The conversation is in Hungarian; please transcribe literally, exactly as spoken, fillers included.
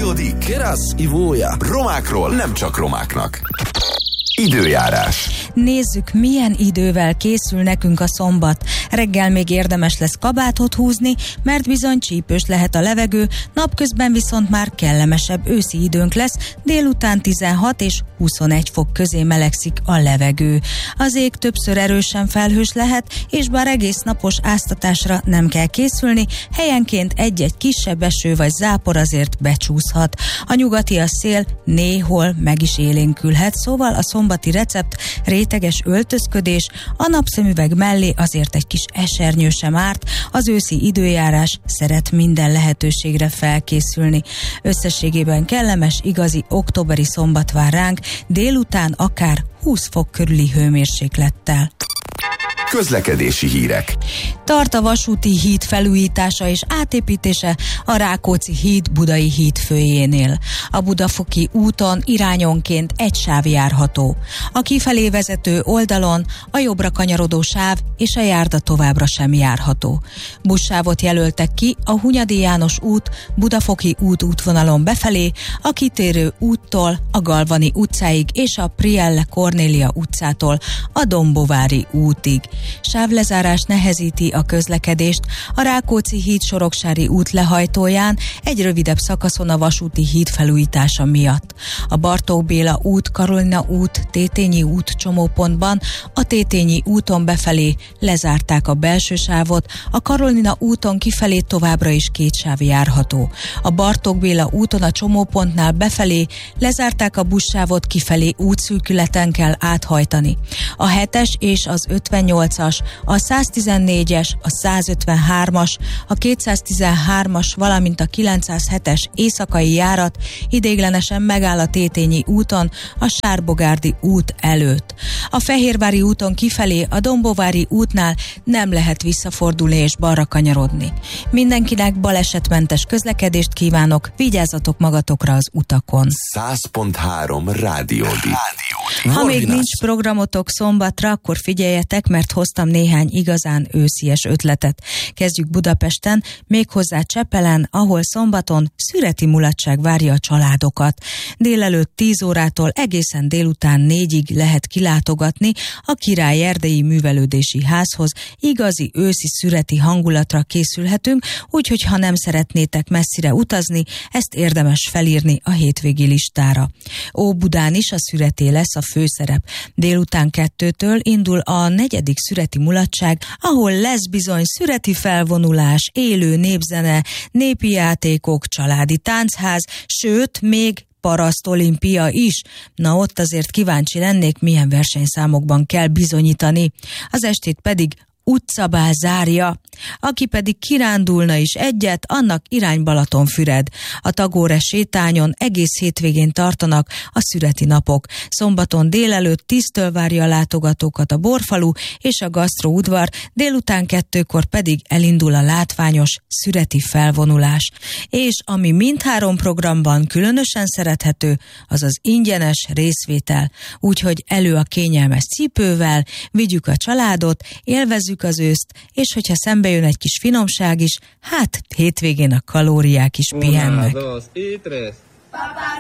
Radio di Keras i Vója. Romákról nem csak romáknak. Időjárás. Nézzük, milyen idővel készül nekünk a szombat. Reggel még érdemes lesz kabátot húzni, mert bizony csípős lehet a levegő, napközben viszont már kellemesebb őszi időnk lesz, délután tizenhat és huszonegy fok közé melegszik a levegő. Az ég többször erősen felhős lehet, és bár egész napos áztatásra nem kell készülni, helyenként egy-egy kisebb eső vagy zápor azért becsúszhat. A nyugati a szél néhol meg is élénkülhet, szóval a szombati recept réteges öltözködés, a napszemüveg mellé azért egy kis esernyő sem árt, az őszi időjárás szeret minden lehetőségre felkészülni. Összességében kellemes, igazi októberi szombat vár ránk, délután akár húsz fok körüli hőmérséklettel. Közlekedési hírek. Tart a vasúti híd felújítása és átépítése a Rákóczi híd Budai híd főjénél. A Budafoki úton irányonként egy sáv járható. A kifelé vezető oldalon a jobbra kanyarodó sáv és a járda továbbra sem járható. Buszsávot jelöltek ki a Hunyadi János út Budafoki út útvonalon befelé, a kitérő úttól a Galvani utcáig és a Prielle Kornélia utcától a Dombovári útig. Sávlezárás nehezíti a közlekedést a Rákóczi híd Soroksári út lehajtóján egy rövidebb szakaszon a vasúti híd felújítása miatt. A Bartók Béla út, Karolina út, Tétényi út csomópontban a Tétényi úton befelé lezárták a belső sávot, a Karolina úton kifelé továbbra is két sáv járható. A Bartók Béla úton a csomópontnál befelé lezárták a buszsávot, kifelé útszűkületen kell áthajtani. A hetes és az ötvennyolcas, a száztizennégyes, a százötvenhármas, a kétszáztizenhármas, valamint a kilencszázhetes éjszakai járat ideiglenesen megáll a Tétényi úton, a Sárbogárdi út előtt. A Fehérvári úton kifelé a Dombovári útnál nem lehet visszafordulni és balra kanyarodni. Mindenkinek balesetmentes közlekedést kívánok, vigyázzatok magatokra az utakon. száz pont három Rádiódi. Ha még nincs programotok szombatra, akkor figyeljetek, mert hoztam néhány igazán őszies ötletet. Kezdjük Budapesten, méghozzá Csepelen, ahol szombaton szüreti mulatság várja a családokat. Délelőtt tíz órától egészen délután négyig lehet kilátogatni a Király Erdélyi Művelődési Házhoz. Igazi őszi szüreti hangulatra készülhetünk, úgyhogy ha nem szeretnétek messzire utazni, ezt érdemes felírni a hétvégi listára. Óbudán is a szüreté lesz a főszerep. Délután kettőtől indul a negyedik szüreti mulatság, ahol lesz bizony szüreti felvonulás, élő népzene, népi játékok, családi táncház, sőt, még parasztolimpia is. Na ott azért kíváncsi lennék, milyen versenyszámokban kell bizonyítani. Az estét pedig utcabál zárja. Aki pedig kirándulna is egyet, annak irány Balatonfüred. A Tagóre sétányon egész hétvégén tartanak a szüreti napok. Szombaton délelőtt tíztől várja a látogatókat a Borfalu és a gasztroudvar, délután kettőkor pedig elindul a látványos szüreti felvonulás. És ami mindhárom programban különösen szerethető, az az ingyenes részvétel. Úgyhogy elő a kényelmes cipővel, vigyük a családot, élvezzük az őszt, és hogyha szembe jön egy kis finomság is, hát hétvégén a kalóriák is pihennek.